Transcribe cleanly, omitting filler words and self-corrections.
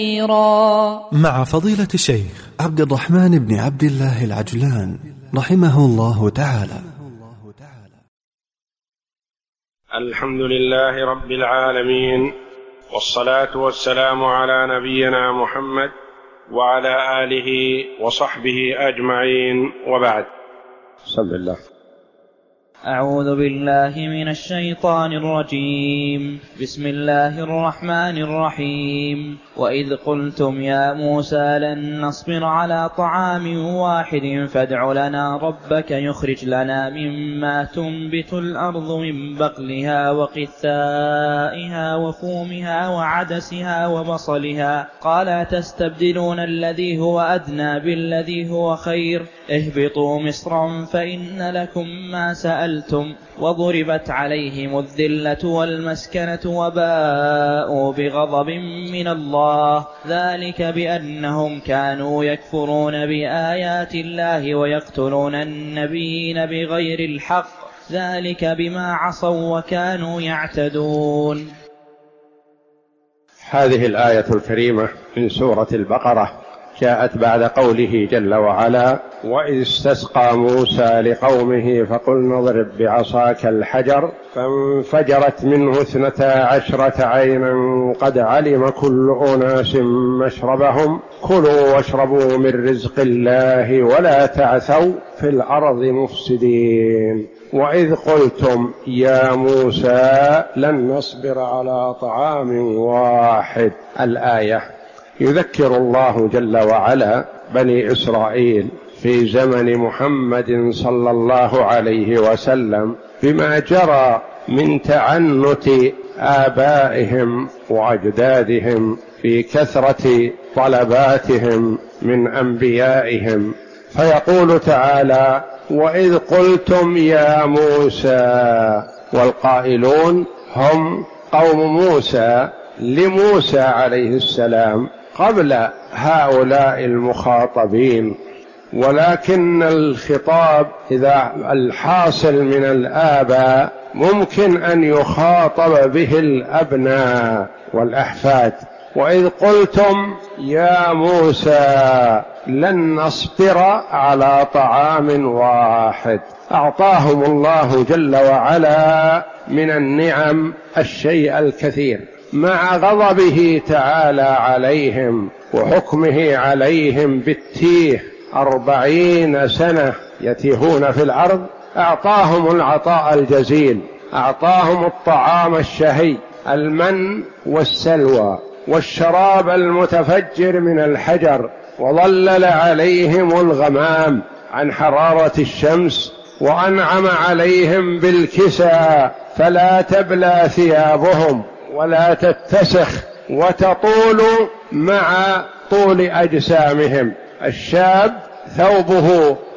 مع فضيلة الشيخ عبد الرحمن بن عبد الله العجلان رحمه الله تعالى. الحمد لله رب العالمين، والصلاة والسلام على نبينا محمد وعلى آله وصحبه أجمعين، وبعد. بسم الله. أعوذ بالله من الشيطان الرجيم. بسم الله الرحمن الرحيم. وإذ قلتم يا موسى لن نصبر على طعام واحد فادع لنا ربك يخرج لنا مما تنبت الأرض من بقلها وقثائها وفومها وعدسها وبصلها قال تستبدلون الذي هو أدنى بالذي هو خير اهبطوا مصرا فإن لكم ما سألتم وضربت عليهم الذلة والمسكنة وباءوا بغضب من الله ذلك بأنهم كانوا يكفرون بآيات الله ويقتلون النبيين بغير الحق ذلك بما عصوا وكانوا يعتدون. هذه الآية الكريمة من سورة البقرة جاءت بعد قوله جل وعلا: وإذ استسقى موسى لقومه فقلنا اضرب بعصاك الحجر فانفجرت منه 12 عينا قد علم كل أناس مشربهم كلوا واشربوا من رزق الله ولا تعثوا في الأرض مفسدين. وإذ قلتم يا موسى لن نصبر على طعام واحد. الآية يذكر الله جل وعلا بني إسرائيل في زمن محمد صلى الله عليه وسلم بما جرى من تعنت آبائهم وأجدادهم في كثرة طلباتهم من أنبيائهم، فيقول تعالى: وإذ قلتم يا موسى، والقائلون هم قوم موسى لموسى عليه السلام قبل هؤلاء المخاطبين، ولكن الخطاب إذا الحاصل من الآباء ممكن أن يخاطب به الأبناء والأحفاد. وإذ قلتم يا موسى لن نصبر على طعام واحد، أعطاهم الله جل وعلا من النعم الشيء الكثير مع غضبه تعالى عليهم وحكمه عليهم بالتيه 40 سنة يتيهون في الأرض. أعطاهم العطاء الجزيل، أعطاهم الطعام الشهي المن والسلوى والشراب المتفجر من الحجر، وظلل عليهم الغمام عن حرارة الشمس، وأنعم عليهم بالكسى فلا تبلى ثيابهم ولا تتسخ وتطول مع طول أجسامهم. الشاب ثوبه